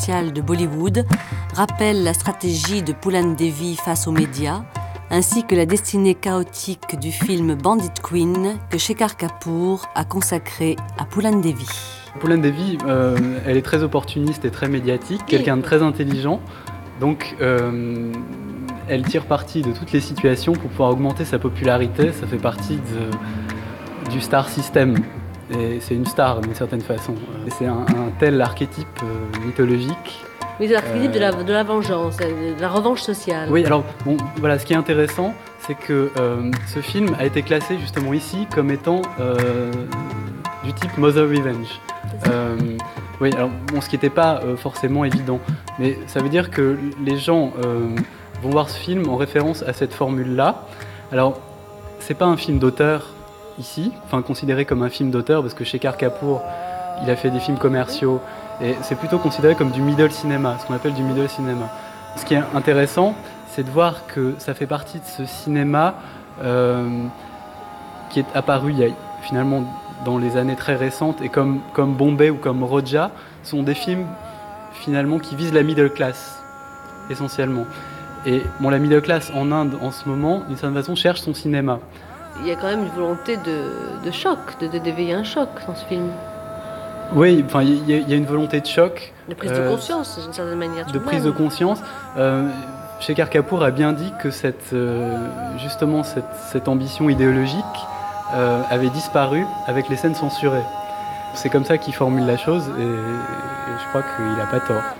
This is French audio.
de Bollywood rappelle la stratégie de Poolan Devi face aux médias, ainsi que la destinée chaotique du film Bandit Queen que Shekhar Kapur a consacré à Poolan Devi. Poolan Devi, elle est très opportuniste et très médiatique, quelqu'un de très intelligent, donc elle tire parti de toutes les situations pour pouvoir augmenter sa popularité. Ça fait partie du star system. Et c'est une star d'une certaine façon. Et c'est un tel archétype mythologique. Oui, c'est l'archétype de la vengeance, de la revanche sociale. Oui, alors bon, voilà, ce qui est intéressant, c'est que ce film a été classé justement ici comme étant du type Mother Revenge. Oui, alors bon, ce qui n'était pas forcément évident, mais ça veut dire que les gens vont voir ce film en référence à cette formule-là. Alors, c'est pas un film d'auteur ici, enfin considéré comme un film d'auteur, parce que Shekhar Kapur, il a fait des films commerciaux, et c'est plutôt considéré comme du middle cinéma, ce qu'on appelle du middle cinéma. Ce qui est intéressant, c'est de voir que ça fait partie de ce cinéma qui est apparu finalement dans les années très récentes, et comme Bombay ou comme Roja, sont des films finalement qui visent la middle class, essentiellement. Et bon, la middle class en Inde, en ce moment, d'une certaine façon, cherche son cinéma. Il y a quand même une volonté de choc, d'éveiller un choc dans ce film. Oui, enfin, il y a une volonté de choc. De prise de conscience, d'une certaine manière. De prise de conscience. Shekhar Kapur a bien dit que justement cette ambition idéologique avait disparu avec les scènes censurées. C'est comme ça qu'il formule la chose et je crois qu'il n'a pas tort.